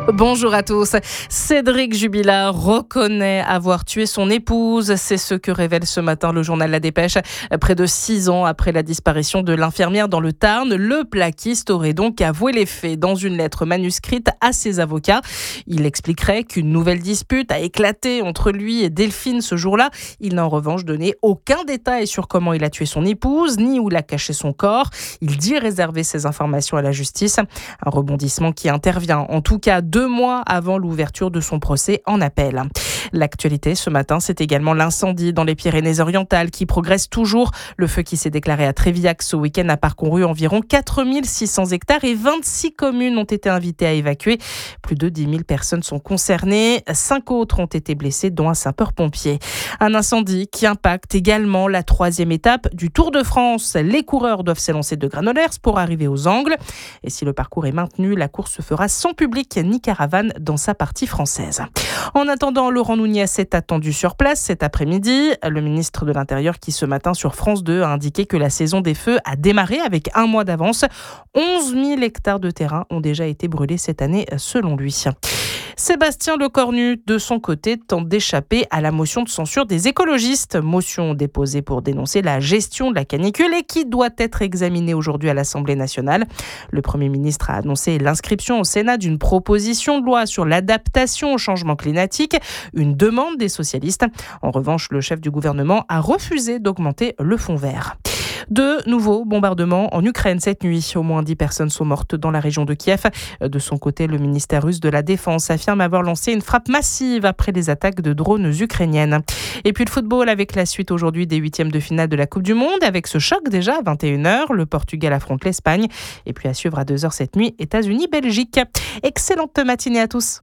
Bonjour à tous. Cédric Jubilard reconnaît avoir tué son épouse. C'est ce que révèle ce matin le journal La Dépêche. Près de 6 ans après la disparition de l'infirmière dans le Tarn, le plaquiste aurait donc avoué les faits dans une lettre manuscrite à ses avocats. Il expliquerait qu'une nouvelle dispute a éclaté entre lui et Delphine ce jour-là. Il n'a en revanche donné aucun détail sur comment il a tué son épouse, ni où il a caché son corps. Il dit réserver ces informations à la justice. Un rebondissement qui intervient en tout cas 2 mois avant l'ouverture de son procès en appel. L'actualité ce matin, c'est également l'incendie dans les Pyrénées-Orientales qui progresse toujours. Le feu qui s'est déclaré à Trévillac ce week-end a parcouru environ 4600 hectares et 26 communes ont été invitées à évacuer. Plus de 10 000 personnes sont concernées. 5 autres ont été blessées, dont un sapeur-pompier. Un incendie qui impacte également la 3e étape du Tour de France. Les coureurs doivent s'élancer de Granollers pour arriver aux Angles. Et si le parcours est maintenu, la course se fera sans public ni caravane dans sa partie française. En attendant, Laurent Nunez est attendu sur place cet après-midi. Le ministre de l'Intérieur qui ce matin sur France 2 a indiqué que la saison des feux a démarré avec 1 mois d'avance. 11 000 hectares de terrain ont déjà été brûlés cette année selon lui. Sébastien Lecornu, de son côté, tente d'échapper à la motion de censure des écologistes. Motion déposée pour dénoncer la gestion de la canicule et qui doit être examinée aujourd'hui à l'Assemblée nationale. Le Premier ministre a annoncé l'inscription au Sénat d'une proposition de loi sur l'adaptation au changement climatique, une demande des socialistes. En revanche, le chef du gouvernement a refusé d'augmenter le fonds vert. De nouveaux bombardements en Ukraine cette nuit. Au moins 10 personnes sont mortes dans la région de Kiev. De son côté, le ministère russe de la Défense affirme avoir lancé une frappe massive après les attaques de drones ukrainiennes. Et puis le football avec la suite aujourd'hui des 8e de finale de la Coupe du Monde. Avec ce choc déjà à 21h, le Portugal affronte l'Espagne. Et puis à suivre à 2h cette nuit, États-Unis-Belgique. Excellente matinée à tous.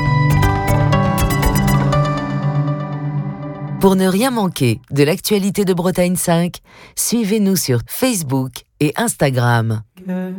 Pour ne rien manquer de l'actualité de Bretagne 5, suivez-nous sur Facebook et Instagram.